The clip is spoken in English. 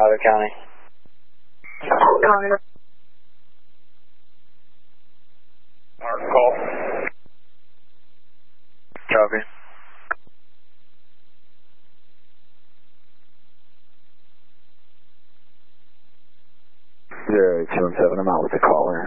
Colorado County. Colorado. Mark, call. Copy. 0877, I'm out with the caller.